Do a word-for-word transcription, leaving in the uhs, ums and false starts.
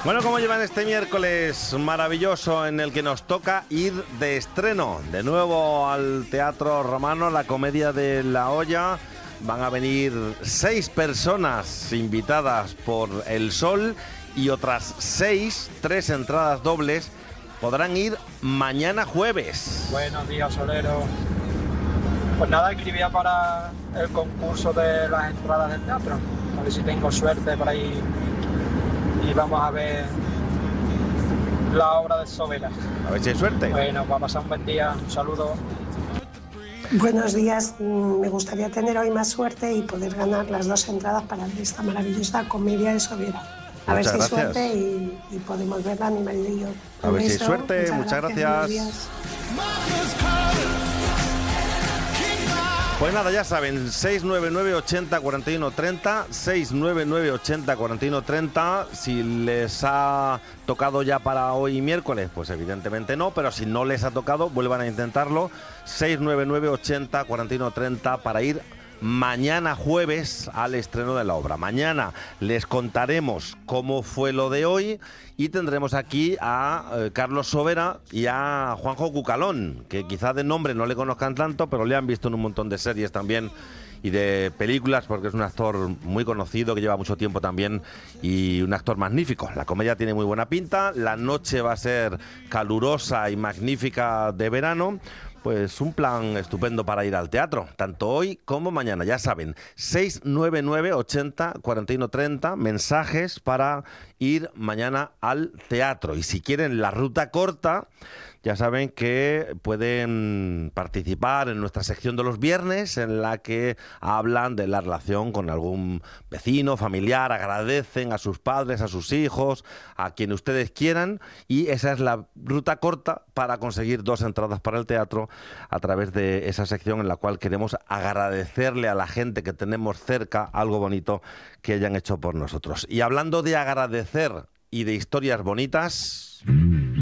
Bueno, ¿cómo llevan este miércoles maravilloso en el que nos toca ir de estreno de nuevo al Teatro Romano, la Comedia de la Olla? Van a venir seis personas invitadas por El Sol y otras seis, tres entradas dobles, podrán ir mañana jueves. Buenos días, Solero. Pues nada, escribía para el concurso de las entradas del teatro. A ver si tengo suerte por ahí y vamos a ver la obra de Sobera. A ver si hay suerte. Bueno, va a pasar un buen día. Un saludo. Buenos días. Me gustaría tener hoy más suerte y poder ganar las dos entradas para ver esta maravillosa comedia de Sobera. A Muchas ver si hay gracias. suerte y, y podemos verla, mi marido y yo. A Un ver si hay beso. suerte. Muchas, Muchas gracias. gracias. Pues nada, ya saben, seis nueve nueve, ochenta, cuarenta y uno, treinta, seis nueve nueve, ochenta, cuarenta y uno, treinta. Si les ha tocado ya para hoy miércoles, pues evidentemente no, pero si no les ha tocado, vuelvan a intentarlo. seis nueve nueve, ochenta, cuarenta y uno, treinta para ir mañana jueves al estreno de la obra. Mañana les contaremos cómo fue lo de hoy y tendremos aquí a eh, Carlos Sobera y a Juanjo Cucalón, que quizá de nombre no le conozcan tanto, pero le han visto en un montón de series también y de películas, porque es un actor muy conocido que lleva mucho tiempo también y un actor magnífico. La comedia tiene muy buena pinta, la noche va a ser calurosa y magnífica de verano. Pues un plan estupendo para ir al teatro, tanto hoy como mañana, ya saben, seis nueve nueve, ochenta, cuarenta y uno, treinta, mensajes para ir mañana al teatro. Y si quieren la ruta corta, ya saben que pueden participar en nuestra sección de los viernes, en la que hablan de la relación con algún vecino, familiar, agradecen a sus padres, a sus hijos, a quien ustedes quieran, y esa es la ruta corta para conseguir dos entradas para el teatro a través de esa sección en la cual queremos agradecerle a la gente que tenemos cerca algo bonito que hayan hecho por nosotros. Y hablando de agradecer y de historias bonitas...